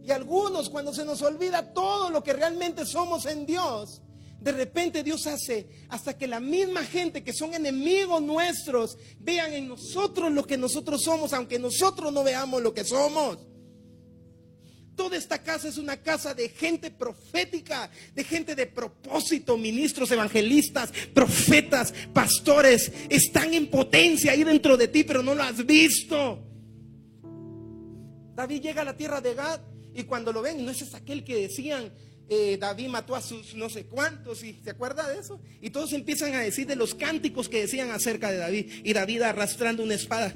Y algunos, cuando se nos olvida todo lo que realmente somos en Dios, de repente Dios hace hasta que la misma gente que son enemigos nuestros vean en nosotros lo que nosotros somos, aunque nosotros no veamos lo que somos. Toda esta casa es una casa de gente profética, de gente de propósito, ministros, evangelistas, profetas, pastores. Están en potencia ahí dentro de ti, pero no lo has visto. David llega a la tierra de Gad y cuando lo ven, no es aquel que decían, David mató a sus no sé cuántos, y ¿se acuerda de eso? Y todos empiezan a decir de los cánticos que decían acerca de David, y David arrastrando una espada.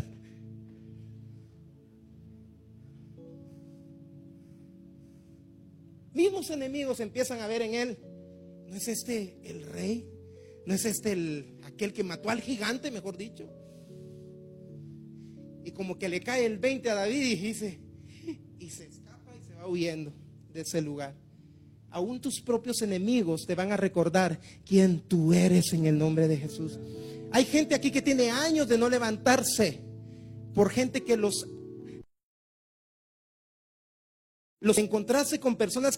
Mismos enemigos empiezan a ver en él, ¿no es este el rey? ¿No es este aquel que mató al gigante, mejor dicho? Y como que le cae el 20 a David y dice, y se escapa y se va huyendo de ese lugar. Aún tus propios enemigos te van a recordar quién tú eres en el nombre de Jesús. Hay gente aquí que tiene años de no levantarse por gente que los encontrarse con personas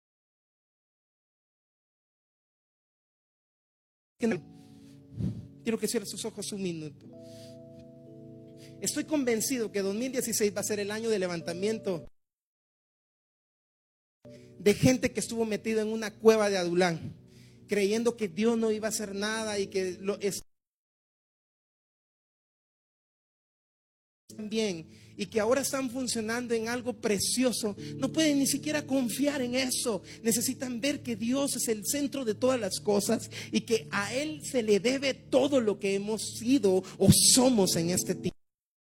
que no. Quiero que cierre sus ojos un minuto. Estoy convencido que 2016 va a ser el año de levantamiento de gente que estuvo metida en una cueva de Adulán, creyendo que Dios no iba a hacer nada y que bien, y que ahora están funcionando en algo precioso. No pueden ni siquiera confiar en eso. Necesitan ver que Dios es el centro de todas las cosas y que a Él se le debe todo lo que hemos sido o somos en este tiempo.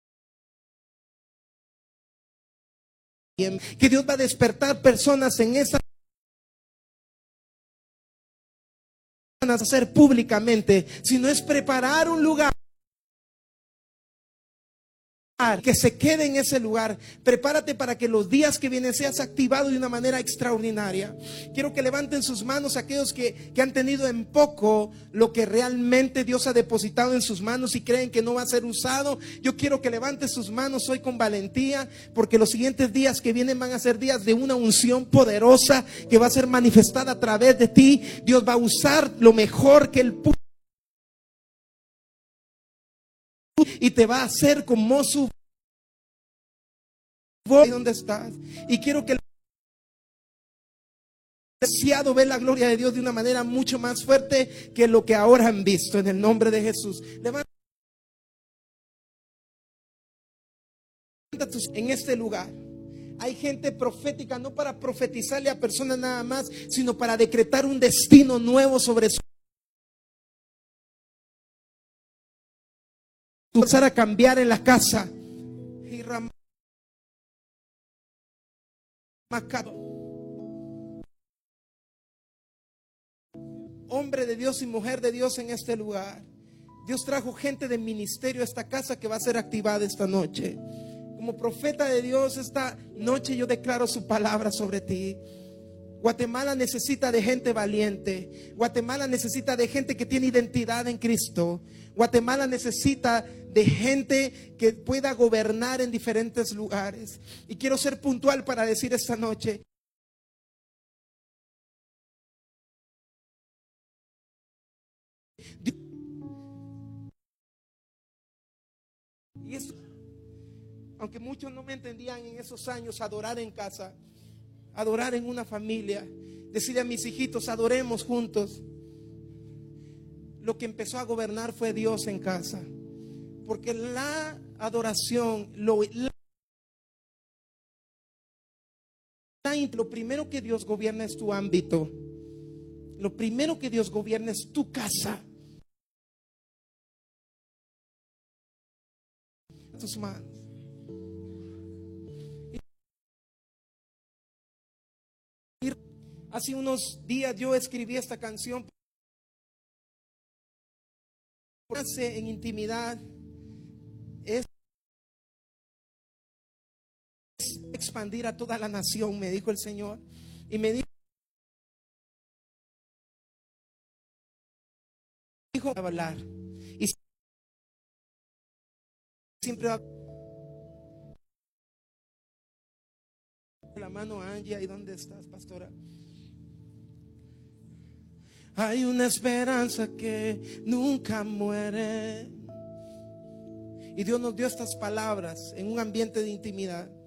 Que Dios va a despertar personas en esa a hacer públicamente, sino es preparar un lugar que se quede en ese lugar. Prepárate para que los días que vienen seas activado de una manera extraordinaria. Quiero que levanten sus manos aquellos que han tenido en poco lo que realmente Dios ha depositado en sus manos y creen que no va a ser usado. Yo quiero que levanten sus manos hoy con valentía, porque los siguientes días que vienen van a ser días de una unción poderosa que va a ser manifestada a través de ti. Dios va a usar lo mejor que Él pudo y te va a hacer como su voz. ¿Dónde estás? Y quiero que el deseado ver la gloria de Dios de una manera mucho más fuerte que lo que ahora han visto, en el nombre de Jesús. Levanta tus en este lugar. Hay gente profética, no para profetizarle a personas nada más, sino para decretar un destino nuevo sobre su. Empezar a cambiar en la casa. Hombre de Dios y mujer de Dios en este lugar. Dios trajo gente de ministerio a esta casa que va a ser activada esta noche. Como profeta de Dios, esta noche yo declaro su palabra sobre ti. Guatemala necesita de gente valiente. Guatemala necesita de gente que tiene identidad en Cristo. Guatemala necesita de gente que pueda gobernar en diferentes lugares. Y quiero ser puntual para decir esta noche: y esto, aunque muchos no me entendían en esos años, adorar en casa, adorar en una familia, decirle a mis hijitos, adoremos juntos. Lo que empezó a gobernar fue Dios en casa, porque la adoración, lo primero que Dios gobierna es tu ámbito. Lo primero que Dios gobierna es tu casa. Tus manos. Hace unos días yo escribí esta canción en intimidad. Es expandir a toda la nación, me dijo el Señor. Y me dijo hablar. Y siempre La mano a Angie, ¿ahí dónde estás, pastora? Hay una esperanza que nunca muere. Y Dios nos dio estas palabras en un ambiente de intimidad.